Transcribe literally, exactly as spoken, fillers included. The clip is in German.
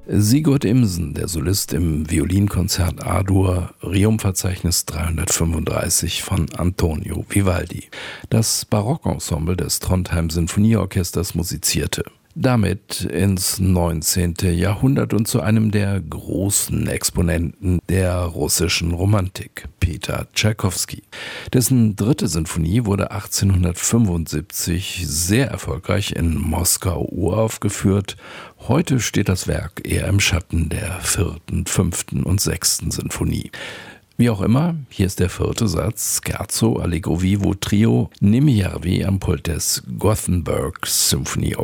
Sigurd Imsen, der Solist im Violinkonzert A-Dur, Rerum-Verzeichnis dreihundertfünfunddreißig von Antonio Vivaldi. Das Barockensemble des Trondheim Sinfonieorchesters musizierte damit ins neunzehnte. Jahrhundert und zu einem der großen Exponenten der russischen Romantik, Peter Tschaikowski. Dessen dritte Sinfonie wurde achtzehnhundertfünfundsiebzig sehr erfolgreich in Moskau uraufgeführt. Heute steht das Werk eher im Schatten der vierten, fünften und sechsten Sinfonie. Wie auch immer, hier ist der vierte Satz, Scherzo Allegro Vivo Trio Nimijärvi am Pult des Gothenburg Symphony